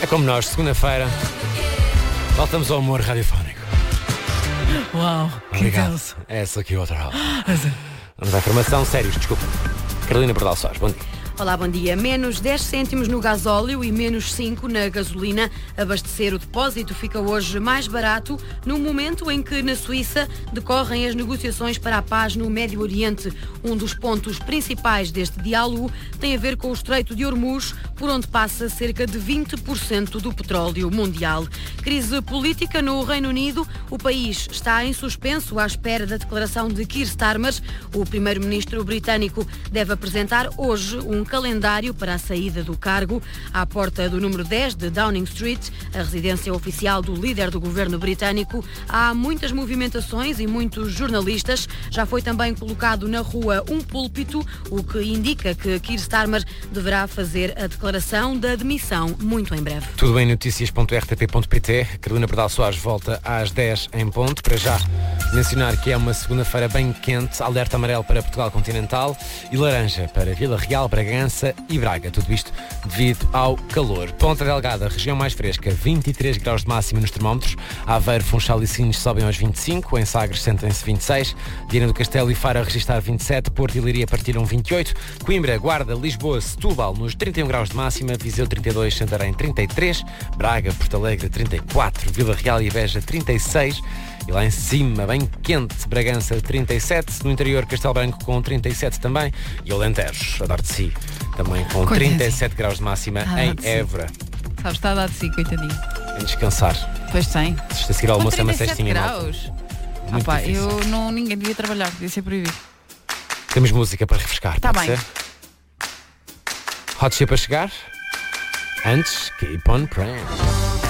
É como nós, segunda-feira, voltamos ao humor radiofónico. Uau, que Obrigado. intenso. Essa aqui é outra aula. Vamos à informação, sérios, desculpa. Carolina Bordal Soares, bom dia. Olá, bom dia. Menos 10 cêntimos no gasóleo e menos 5 na gasolina. Abastecer o depósito fica hoje mais barato no momento em que na Suíça decorrem as negociações para a paz no Médio Oriente. Um dos pontos principais deste diálogo tem a ver com o Estreito de Hormuz, por onde passa cerca de 20% do petróleo mundial. Crise política no Reino Unido. O país está em suspenso à espera da declaração de Keir Starmer. O primeiro-ministro britânico deve apresentar hoje um calendário para a saída do cargo. À porta do número 10 de Downing Street, a residência oficial do líder do governo britânico, há muitas movimentações e muitos jornalistas. Já foi também colocado na rua um púlpito, o que indica que Keir Starmer deverá fazer a declaração da demissão muito em breve. Tudo bem, notícias.rtp.pt. Carolina Bordal Soares volta às 10 em ponto. Para já, mencionar que é uma segunda-feira bem quente. Alerta amarelo para Portugal continental e laranja para Vila Real, Bragança e Braga. Tudo isto devido ao calor. Ponta Delgada, região mais fresca, 23 graus de máxima nos termómetros. Aveiro, Funchal e Sines sobem aos 25. Em Sagres sentem-se 26. Viana do Castelo e Faro a registrar 27. Porto e Leiria partiram 28. Coimbra, Guarda, Lisboa, Setúbal nos 31 graus de máxima. Viseu 32, Santarém 33. Braga, Porto Alegre 34. Vila Real e Beja 36. E lá em cima, bem quente, Bragança 37, no interior Castelo Branco com 37 também, e Alentejo, a dar de si, também com 37 graus de máxima em Évora. Sabes, está a dar de si, coitadinho. Em descansar. Pois tem. Se a seguir ao almoço é uma 37 cestinha graus. Muito difícil. Eu não, ninguém devia trabalhar, devia ser proibido. Temos música para refrescar, Tá pode bem. ser? Hot Chip a chegar. Antes, Keep on Praying.